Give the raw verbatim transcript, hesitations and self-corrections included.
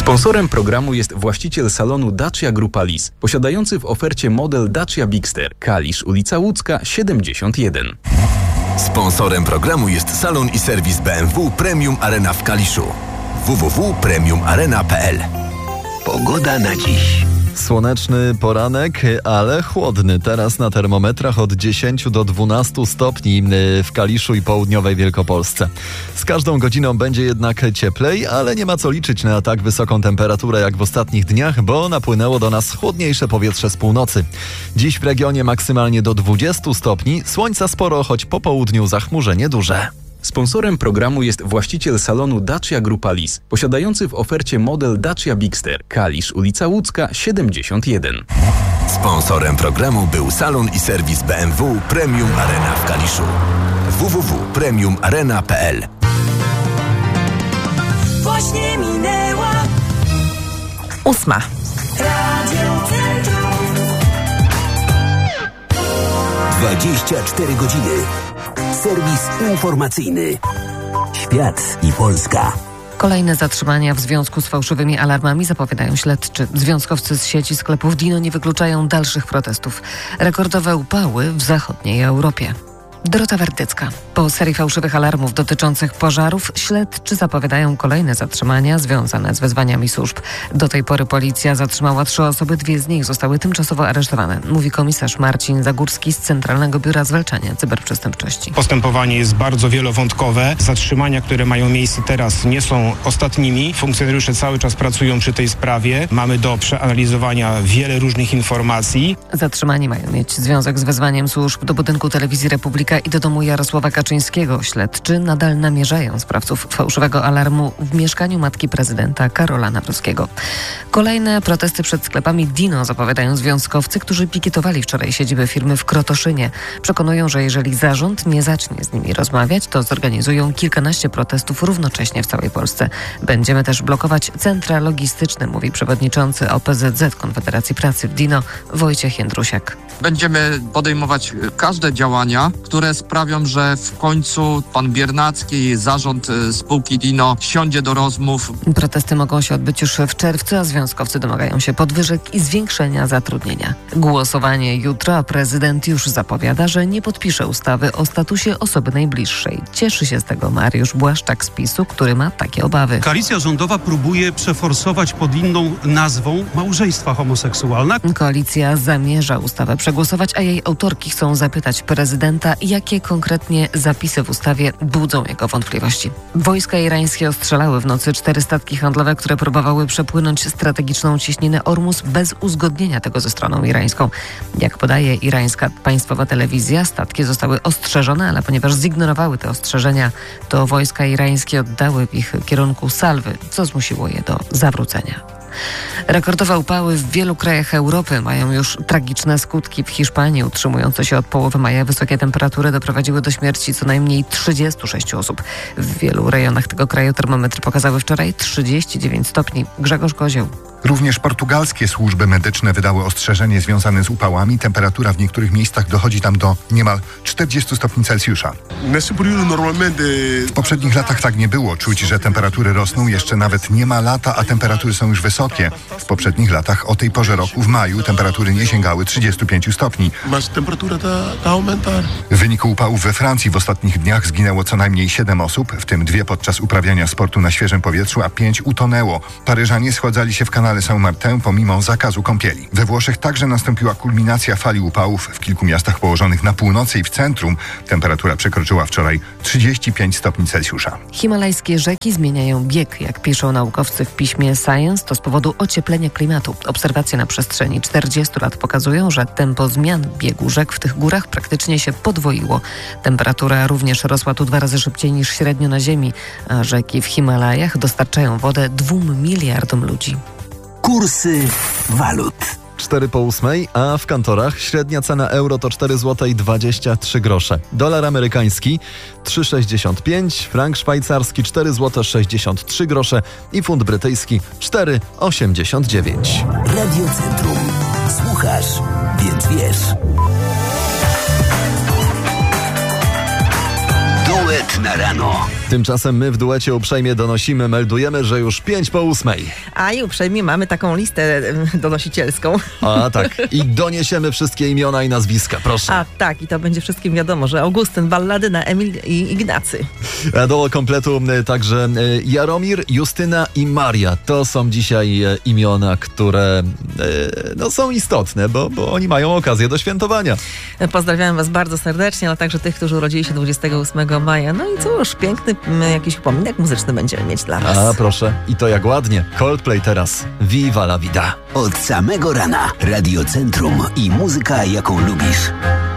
Sponsorem programu jest właściciel salonu Dacia Grupa Lis, posiadający w ofercie model Dacia Bigster, Kalisz, ulica Łódzka, siedemdziesiąt jeden. Sponsorem programu jest salon i serwis B M W Premium Arena w Kaliszu. w w w kropka premium arena kropka p l. Pogoda na dziś. Słoneczny poranek, ale chłodny. Teraz na termometrach od dziesięć do dwunastu stopni w Kaliszu i południowej Wielkopolsce. Z każdą godziną będzie jednak cieplej, ale nie ma co liczyć na tak wysoką temperaturę jak w ostatnich dniach, bo napłynęło do nas chłodniejsze powietrze z północy. Dziś w regionie maksymalnie do dwudziestu stopni, słońca sporo, choć po południu zachmurzenie duże. Sponsorem programu jest właściciel salonu Dacia Grupa Lis, posiadający w ofercie model Dacia Bigster, Kalisz, ulica Łódzka, siedemdziesiąt jeden. Sponsorem programu był salon i serwis B M W Premium Arena w Kaliszu. w w w kropka premium arena kropka p l. Właśnie minęła ósma. Radio Centrum. dwadzieścia cztery godziny. Serwis informacyjny. Świat i Polska. Kolejne zatrzymania w związku z fałszywymi alarmami zapowiadają śledczy. Związkowcy z sieci sklepów Dino nie wykluczają dalszych protestów. Rekordowe upały w zachodniej Europie. Dorota Werdycka. Po serii fałszywych alarmów dotyczących pożarów śledczy zapowiadają kolejne zatrzymania związane z wezwaniami służb. Do tej pory policja zatrzymała trzy osoby, dwie z nich zostały tymczasowo aresztowane, mówi komisarz Marcin Zagórski z Centralnego Biura Zwalczania Cyberprzestępczości. Postępowanie jest bardzo wielowątkowe. Zatrzymania, które mają miejsce teraz, nie są ostatnimi. Funkcjonariusze cały czas pracują przy tej sprawie. Mamy do przeanalizowania wiele różnych informacji. Zatrzymani mają mieć związek z wezwaniem służb do budynku Telewizji Republika i do domu Jarosława Kaczyńskiego. Śledczy nadal namierzają sprawców fałszywego alarmu w mieszkaniu matki prezydenta Karola Nawrockiego. Kolejne protesty przed sklepami Dino zapowiadają związkowcy, którzy pikietowali wczoraj siedzibę firmy w Krotoszynie. Przekonują, że jeżeli zarząd nie zacznie z nimi rozmawiać, to zorganizują kilkanaście protestów równocześnie w całej Polsce. Będziemy też blokować centra logistyczne, mówi przewodniczący O P Z Z Konfederacji Pracy w Dino Wojciech Jędrusiak. Będziemy podejmować każde działania, które sprawią, że w końcu pan Biernacki i zarząd spółki Dino siądzie do rozmów. Protesty mogą się odbyć już w czerwcu, a związkowcy domagają się podwyżek i zwiększenia zatrudnienia. Głosowanie jutro, a prezydent już zapowiada, że nie podpisze ustawy o statusie osoby najbliższej. Cieszy się z tego Mariusz Błaszczak z PiSu, który ma takie obawy. Koalicja rządowa próbuje przeforsować pod inną nazwą małżeństwa homoseksualne. Koalicja zamierza ustawę przegłosować, a jej autorki chcą zapytać prezydenta, jakie konkretnie zapisy w ustawie budzą jego wątpliwości. Wojska irańskie ostrzelały w nocy cztery statki handlowe, które próbowały przepłynąć strategiczną cieśninę Ormus bez uzgodnienia tego ze stroną irańską. Jak podaje irańska państwowa telewizja, statki zostały ostrzeżone, ale ponieważ zignorowały te ostrzeżenia, to wojska irańskie oddały w ich kierunku salwy, co zmusiło je do zawrócenia. Rekordowe upały w wielu krajach Europy mają już tragiczne skutki. W Hiszpanii utrzymujące się od połowy maja wysokie temperatury doprowadziły do śmierci co najmniej trzydziestu sześciu osób. W wielu rejonach tego kraju termometry pokazały wczoraj trzydzieści dziewięć stopni. Grzegorz Kozioł. Również portugalskie służby medyczne wydały ostrzeżenie związane z upałami. Temperatura w niektórych miejscach dochodzi tam do niemal czterdziestu stopni Celsjusza. W poprzednich latach tak nie było. Czuć, że temperatury rosną. Jeszcze nawet nie ma lata, a temperatury są już wysokie. W poprzednich latach o tej porze roku w maju temperatury nie sięgały trzydziestu pięciu stopni. W wyniku upałów we Francji w ostatnich dniach zginęło co najmniej siedem osób, w tym dwie podczas uprawiania sportu na świeżym powietrzu, a pięć utonęło. Paryżanie schładzali się w kanale Saint-Martin pomimo zakazu kąpieli. We Włoszech także nastąpiła kulminacja fali upałów. W kilku miastach położonych na północy i w centrum temperatura przekroczyła wczoraj trzydzieści pięć stopni Celsjusza. Himalajskie rzeki zmieniają bieg. Jak piszą naukowcy w piśmie Science, to z powodu ocieplenia klimatu. Obserwacje na przestrzeni czterdziestu lat pokazują, że tempo zmian biegu rzek w tych górach praktycznie się podwoiło. Temperatura również rosła tu dwa razy szybciej niż średnio na Ziemi, a rzeki w Himalajach dostarczają wodę dwóm miliardom ludzi. Kursy walut. cztery po ósmej, a w kantorach średnia cena euro to cztery złote dwadzieścia trzy grosze. Dolar amerykański trzy sześćdziesiąt pięć, frank szwajcarski cztery złote sześćdziesiąt trzy grosze i funt brytyjski cztery osiemdziesiąt dziewięć. Radio Centrum. Słuchasz, więc wiesz. Duet na rano. Tymczasem my w duecie uprzejmie donosimy, meldujemy, że już pięć po ósmej. A i uprzejmie mamy taką listę donosicielską. A tak, i doniesiemy wszystkie imiona i nazwiska, proszę. A tak, i to będzie wszystkim wiadomo, że Augustyn, Balladyna, Emil i Ignacy. A do kompletu także Jaromir, Justyna i Maria. To są dzisiaj imiona, które no, są istotne, bo, bo oni mają okazję do świętowania. Pozdrawiam was bardzo serdecznie, ale także tych, którzy urodzili się dwudziestego ósmego maja. No i cóż, piękny jakiś upominek muzyczny będziemy mieć dla was. A proszę, i to jak ładnie. Coldplay teraz. Viva la vida. Od samego rana Radio Centrum i muzyka, jaką lubisz.